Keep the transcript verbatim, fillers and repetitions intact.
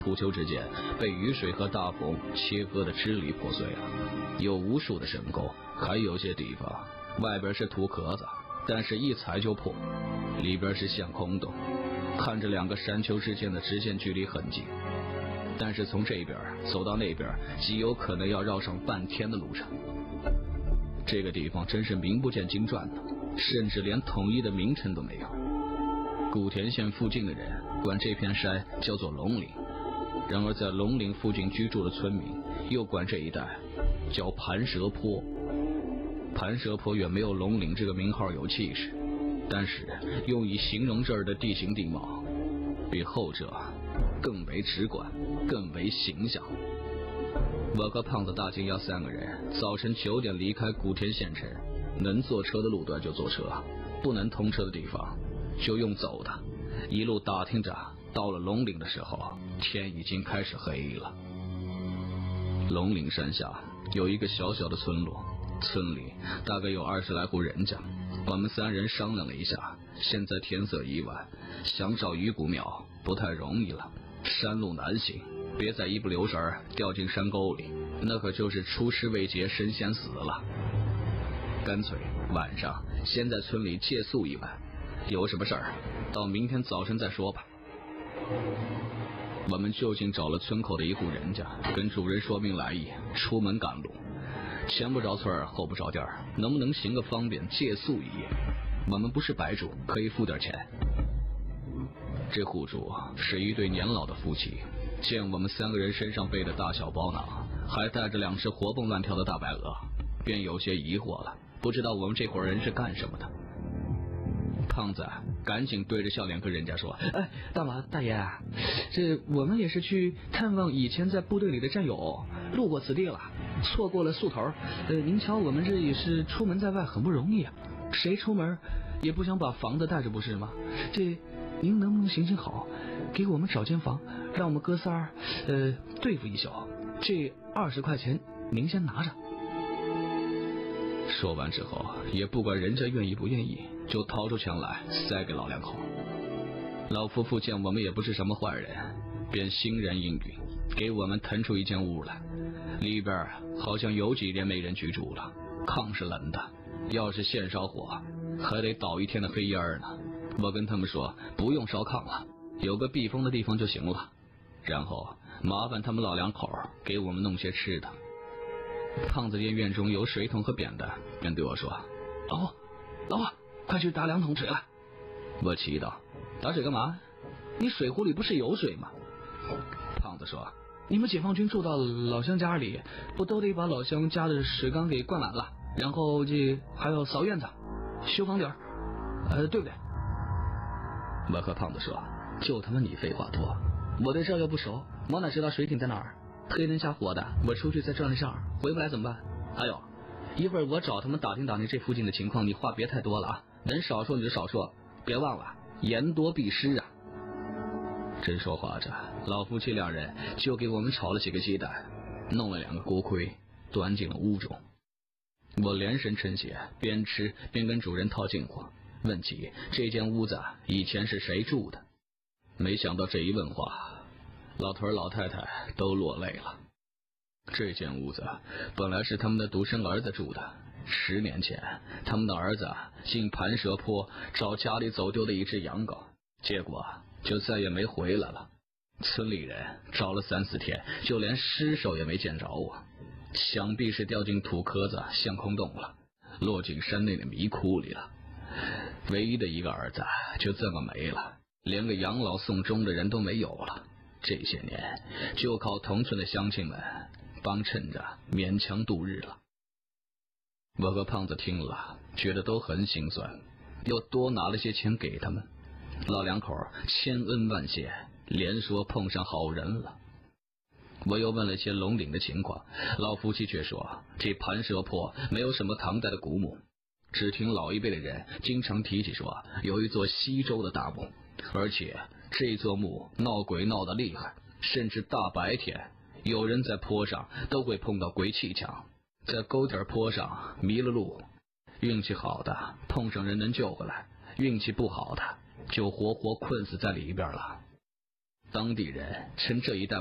土丘之间被雨水和大风切割的支离破碎了，有无数的深沟，还有些地方外边是土壳子，但是一踩就破，里边是陷空洞，看着两个山丘之间的直线距离很近，但是从这边走到那边极有可能要绕上半天的路程。这个地方真是名不见经传的，甚至连统一的名称都没有。古田县附近的人管这片山叫做龙岭，然而在龙岭附近居住的村民又管这一带叫盘蛇坡。盘蛇坡远没有龙岭这个名号有气势，但是用以形容这儿的地形地貌比后者更为直观，更为形象。我和胖子、大金鸭三个人早晨九点离开古田县城，能坐车的路段就坐车，不能通车的地方就用走的，一路打听着，到了龙岭的时候，天已经开始黑了。龙岭山下有一个小小的村落，村里大概有二十来户人家。我们三人商量了一下，现在天色已晚，想找鱼骨庙不太容易了，山路难行，别再一不留神掉进山沟里，那可就是出师未捷身先死了。干脆晚上先在村里借宿一晚，有什么事儿到明天早晨再说吧。我们就近找了村口的一户人家，跟主人说明来意，出门赶路。前不着村后不着店，能不能行个方便借宿一夜？我们不是白住，可以付点钱。这户主是一对年老的夫妻，见我们三个人身上背的大小包囊，还带着两只活蹦乱跳的大白鹅，便有些疑惑了，不知道我们这伙人是干什么的。胖子赶紧对着笑脸跟人家说： 哎，大妈大爷，这我们也是去探望以前在部队里的战友，路过此地了，错过了宿头。呃，您瞧我们这也是出门在外很不容易啊，谁出门也不想把房子带着不是吗？这您能不能行行好，给我们找间房，让我们哥仨呃对付一宿，这二十块钱您先拿着。 说完之后也不管人家愿意不愿意，就掏出钱来塞给老两口。老夫妇见我们也不是什么坏人，便欣然应允，给我们腾出一间屋来。里边好像有几年没人居住了，炕是冷的，要是现烧火还得倒一天的黑烟呢。我跟他们说不用烧炕了，有个避风的地方就行了，然后麻烦他们老两口给我们弄些吃的。胖子见院中有水桶和扁担，便对我说： 老婆老婆，快去打两桶水来。 我祈祷： 打水干嘛？你水壶里不是有水吗？ 胖子说： 你们解放军住到老乡家里，不都得把老乡家的水缸给灌满了，然后这还要扫院子修房顶，呃对不对？ 我和胖子说： 就他妈你废话多，我对这又不熟，我哪知道水井在哪儿？黑灯瞎火的，我出去再转了下，回不来怎么办？还有一会儿我找他们打听打听这附近的情况，你话别太多了啊，能少说你就少说，别忘了言多必失啊。正说话着，老夫妻两人就给我们炒了几个鸡蛋，弄了两个锅盔，端进了屋中。我连声称谢，边吃边跟主人套近乎，问起这间屋子以前是谁住的。没想到这一问话，老头老太太都落泪了。这间屋子本来是他们的独生儿子住的，十年前他们的儿子进盘蛇坡找家里走丢的一只羊羔，结果就再也没回来了。村里人找了三四天，就连尸首也没见着啊，想必是掉进土壳子陷空洞了，落进山内的迷窟里了。唯一的一个儿子就这么没了，连个养老送终的人都没有了。这些年就靠同村的乡亲们帮衬着勉强度日了。我和胖子听了觉得都很心酸，又多拿了些钱给他们。老两口千恩万谢，连说碰上好人了。我又问了些龙岭的情况，老夫妻却说这盘蛇坡没有什么唐代的古墓，只听老一辈的人经常提起说有一座西周的大墓，而且这座墓闹鬼闹得厉害，甚至大白天有人在坡上都会碰到鬼气墙，在沟底坡上迷了路，运气好的碰上人能救回来，运气不好的就活活困死在里边了。 当地人称这一带